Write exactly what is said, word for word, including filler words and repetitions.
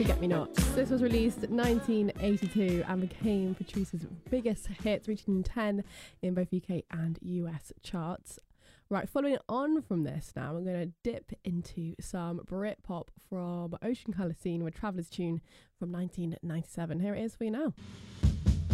Forget Me Not. This was released in nineteen eighty-two and became Patrice's biggest hit, reaching ten in both U K and U S charts. Right, following on from this now, I'm going to dip into some Britpop from Ocean Colour Scene with Traveller's Tune from nineteen ninety-seven. Here it is for you now.